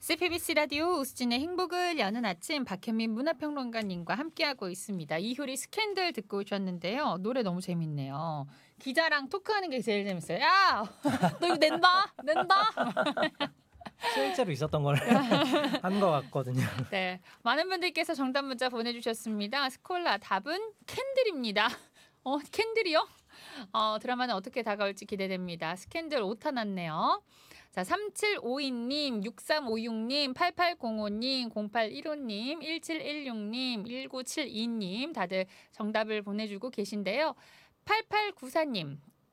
CBBC 라디오 우수진의 행복을 여는 아침 박현민 문화평론가님과 함께하고 있습니다. 이효리 스캔들 듣고 오셨는데요. 노래 너무 재밌네요. 기자랑 토크하는 게 제일 재밌어요. 야! 너 이거 낸다? 실제로 있었던 걸 한 것 같거든요. 네, 많은 분들께서 정답 문자 보내주셨습니다. 스콜라 답은 캔들입니다. 캔들이요? 드라마는 어떻게 다가올지 기대됩니다. 스캔들 오타 났네요. 자, 3752님, 6356님, 8805님, 0815님, 1716님, 1972님 다들 정답을 보내주고 계신데요. 8894님.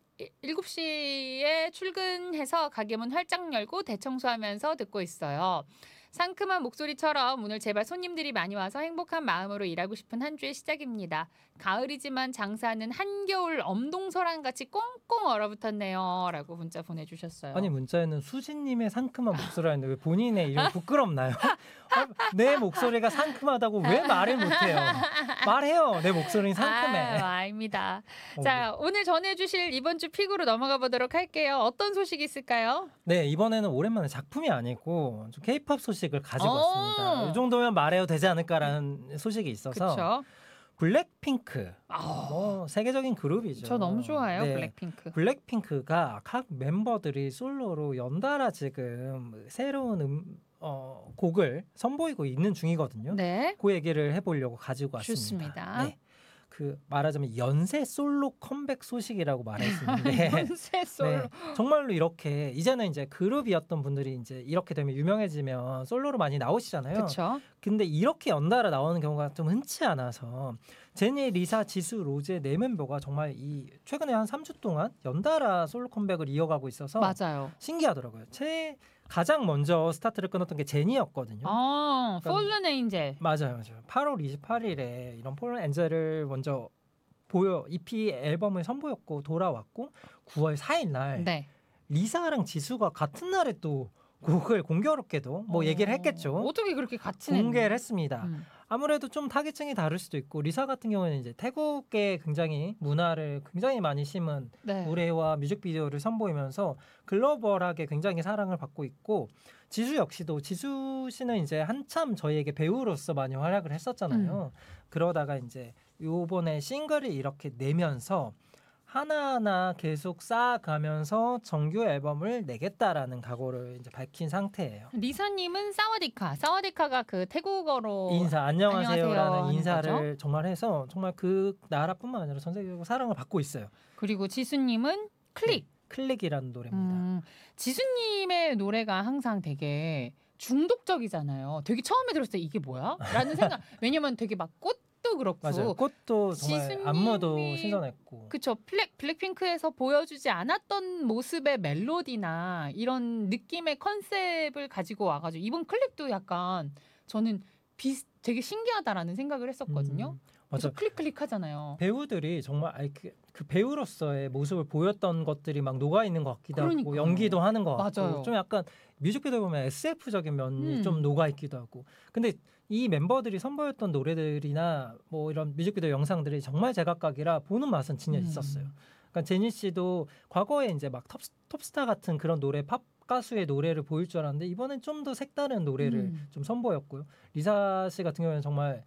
7시에 출근해서 가게문 활짝 열고 대청소하면서 듣고 있어요. 상큼한 목소리처럼 오늘 제발 손님들이 많이 와서 행복한 마음으로 일하고 싶은 한 주의 시작입니다. 가을이지만 장사는 한겨울 엄동설한같이 꽁꽁 얼어붙었네요. 라고 문자 보내주셨어요. 아니 문자에는 수진님의 상큼한 목소리라는데 왜 본인의 이름이 부끄럽나요? 내 목소리가 상큼하다고 왜 말을 못해요? 말해요. 내 목소리는 상큼해. 아닙니다. 자, 오늘 전해주실 이번 주 픽으로 넘어가 보도록 할게요. 어떤 소식이 있을까요? 네, 이번에는 오랜만에 작품이 아니고 좀 K-팝 소식을 가지고 왔습니다. 이 정도면 말해도 되지 않을까라는 소식이 있어서 그쵸? 블랙핑크, 세계적인 그룹이죠. 저 너무 좋아해요. 네, 블랙핑크. 블랙핑크가 각 멤버들이 솔로로 연달아 지금 새로운 곡을 선보이고 있는 중이거든요. 네. 그 얘기를 해보려고 가지고 왔습니다. 좋습니다. 네. 그 말하자면 연쇄 솔로 컴백 소식이라고 말할 수 있는데 연쇄 솔로. 네, 정말로 이렇게 이제는 이제 그룹이었던 분들이 이제 이렇게 되면 유명해지면 솔로로 많이 나오시잖아요. 그렇죠. 근데 이렇게 연달아 나오는 경우가 좀 흔치 않아서 제니, 리사, 지수, 로제 네 멤버가 정말 이 최근에 한 3주 동안 연달아 솔로 컴백을 이어가고 있어서 맞아요. 신기하더라고요. 가장 먼저 스타트를 끊었던 게 제니였거든요. 폴른 에인젤. 맞아요. 8월 28일에 이런 폴른 엔젤을 먼저 EP 앨범을 선보였고 돌아왔고 9월 4일 날 네. 리사랑 지수가 같은 날에 또 곡을 공교롭게도 얘기를 했겠죠. 어떻게 그렇게 같이 공개를 했습니다. 아무래도 좀 타깃층이 다를 수도 있고 리사 같은 경우는 이제 태국의 굉장히 문화를 굉장히 많이 심은 노래와 뮤직비디오를 선보이면서 글로벌하게 굉장히 사랑을 받고 있고 지수 역시도 지수 씨는 이제 한참 저희에게 배우로서 많이 활약을 했었잖아요. 그러다가 이제 요번에 싱글을 이렇게 내면서 하나하나 계속 쌓아가면서 정규 앨범을 내겠다라는 각오를 이제 밝힌 상태예요. 리사님은 사와디카가 그 태국어로 안녕하세요라는 인사를 거죠? 정말 해서 정말 그 나라뿐만 아니라 전 세계적으로 사랑을 받고 있어요. 그리고 지수님은 클릭이라는 노래입니다. 지수님의 노래가 항상 되게 중독적이잖아요. 되게 처음에 들었을 때 이게 뭐야? 라는 생각. 왜냐면 되게 막 꽃도 그렇고 맞아요. 꽃도 정말 안무도 신선했고. 그렇죠. 블랙핑크에서 보여주지 않았던 모습의 멜로디나 이런 느낌의 컨셉을 가지고 와가지고 이번 클립도 약간 저는 되게 신기하다라는 생각을 했었거든요. 맞아. 클릭 하잖아요. 배우들이 정말 그 배우로서의 모습을 보였던 것들이 막 녹아 있는 것 같기도 하고 연기도 하는 것 같고 맞아요. 좀 약간 뮤직비디오 보면 SF적인 면이 좀 녹아 있기도 하고. 근데 이 멤버들이 선보였던 노래들이나 이런 뮤직비디오 영상들이 정말 제각각이라 보는 맛은 진짜 있었어요. 그러니까 제니 씨도 과거에 이제 막 톱스타 같은 그런 노래 팝 가수의 노래를 보일 줄 알았는데 이번엔 좀 더 색다른 노래를 좀 선보였고요. 리사 씨 같은 경우는 정말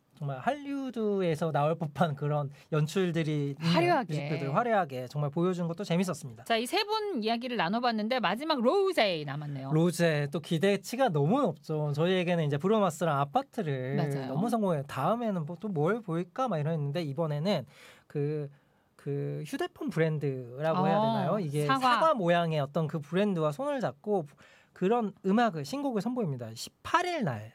할리우드에서 나올 법한 그런 연출들이 화려하게 정말 보여준 것도 재밌었습니다. 자, 이 세 분 이야기를 나눠봤는데 마지막 로제 남았네요. 로제 또 기대치가 너무 높죠. 저희에게는 이제 브루마스랑 아파트를 너무 성공해요. 다음에는 또 뭘 보일까 막 이랬는데 이번에는 그 휴대폰 브랜드라고 해야 되나요? 이게 사과 모양의 어떤 그 브랜드와 손을 잡고 그런 신곡을 선보입니다. 18일 날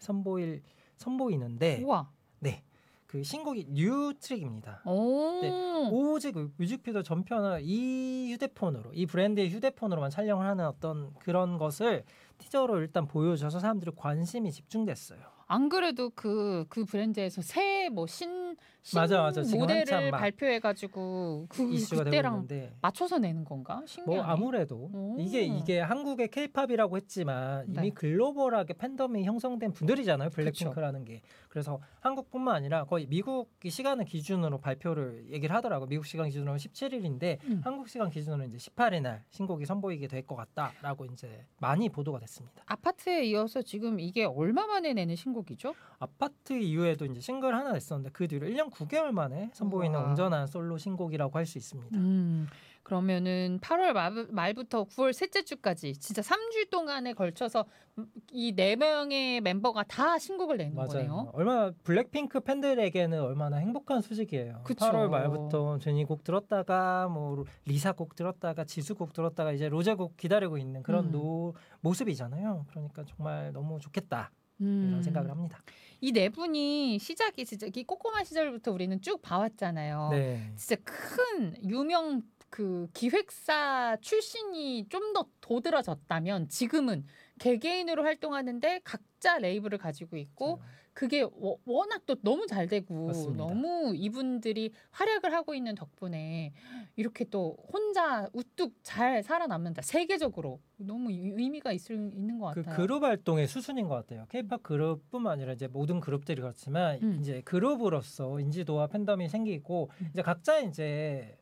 선보이는데 우와. 네, 그 신곡이 뉴 트릭입니다. 네, 오직 뮤직비디오 전편을 이 브랜드의 휴대폰으로만 촬영을 하는 어떤 그런 것을 티저로 일단 보여줘서 사람들이 관심이 집중됐어요. 안 그래도 그 브랜드에서 새 맞아. 지금 모델을 한참 막 발표해가지고 이슈가 되고 그때랑 있는데 맞춰서 내는 건가? 뭐 신기하네. 아무래도 오. 이게 한국의 케이팝이라고 했지만 이미 네. 글로벌하게 팬덤이 형성된 분들이잖아요. 그쵸. 블랙핑크라는 게. 그래서 한국뿐만 아니라 거의 미국 시간을 기준으로 발표를 얘기를 하더라고요. 미국 시간 기준으로 17일인데 한국 시간 기준으로 이제 18일 날 신곡이 선보이게 될 것 같다라고 이제 많이 보도가 됐습니다. 아파트에 이어서 지금 이게 얼마 만에 내는 신곡이죠? 아파트 이후에도 이제 싱글 하나 냈었는데 그 뒤로 1년 9개월 만에 선보이는 우와. 온전한 솔로 신곡이라고 할 수 있습니다. 그러면은 8월 말부터 9월 셋째 주까지 진짜 3주 동안에 걸쳐서 이 4명의 멤버가 다 신곡을 내는 거네요. 얼마나 블랙핑크 팬들에게는 얼마나 행복한 소식이에요. 그쵸. 8월 말부터 제니 곡 들었다가 뭐 리사 곡 들었다가 지수 곡 들었다가 이제 로제 곡 기다리고 있는 그런 모습이잖아요. 그러니까 정말 너무 좋겠다. 이런 생각을 합니다. 이 네 분이 시작이 진짜 이 꼬꼬마 시절부터 우리는 쭉 봐왔잖아요. 네. 진짜 큰 유명 그 기획사 출신이 좀 더 도드라졌다면 지금은 개개인으로 활동하는데 각자 레이블을 가지고 있고 그게 워낙 또 너무 잘 되고 맞습니다. 너무 이분들이 활약을 하고 있는 덕분에 이렇게 또 혼자 우뚝 잘 살아남는다. 세계적으로 너무 의미가 있는 것 그 같아요. 그룹 활동의 수순인 것 같아요. K-팝 그룹뿐만 아니라 이제 모든 그룹들이 그렇지만 이제 그룹으로서 인지도와 팬덤이 생기고 이제 각자 이제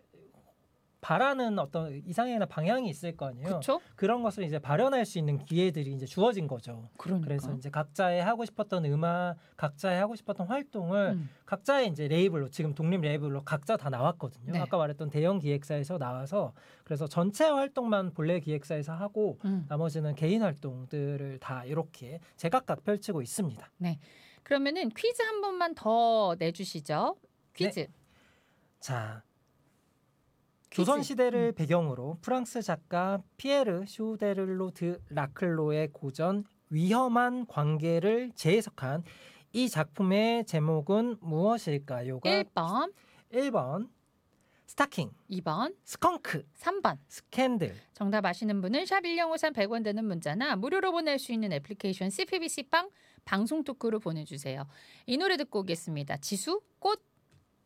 바라는 어떤 이상이나 방향이 있을 거 아니에요. 그쵸? 그런 것을 이제 발현할 수 있는 기회들이 이제 주어진 거죠. 그러니까. 그래서 이제 각자의 하고 싶었던 음악, 각자의 하고 싶었던 활동을 각자의 이제 레이블로 지금 독립 레이블로 각자 다 나왔거든요. 네. 아까 말했던 대형 기획사에서 나와서 그래서 전체 활동만 본래 기획사에서 하고 나머지는 개인 활동들을 다 이렇게 제각각 펼치고 있습니다. 네. 그러면은 퀴즈 한 번만 더 내주시죠. 퀴즈. 네. 자. 조선시대를 배경으로 프랑스 작가 피에르 슈데를로 드 라클로의 고전 위험한 관계를 재해석한 이 작품의 제목은 무엇일까요?가 1번 스타킹, 2번 스컹크, 3번 스캔들. 정답 아시는 분은 샵 1053 100원 되는 문자나 무료로 보낼 수 있는 애플리케이션 CPBC 빵 방송 토크로 보내주세요. 이 노래 듣고 오겠습니다. 지수 꽃